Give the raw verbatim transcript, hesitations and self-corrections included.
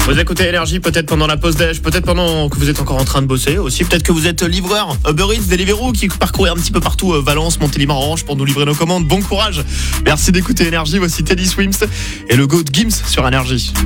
Vous écoutez Énergie, peut-être pendant la pause déj, peut-être pendant que vous êtes encore en train de bosser aussi, peut-être que vous êtes livreur Uber Eats, Deliveroo, qui parcourez un petit peu partout euh, Valence, Montélimar, Orange pour nous livrer nos commandes. Bon courage. Merci d'écouter Énergie. Voici Teddy Swims et le GOAT Gims sur Énergie.